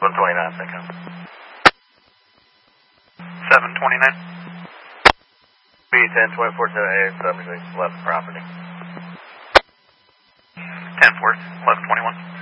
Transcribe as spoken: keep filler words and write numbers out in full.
one twenty-nine, thank you. seven twenty-nine. B ten twenty-four seven A, subject left property. ten four, eleven twenty-one.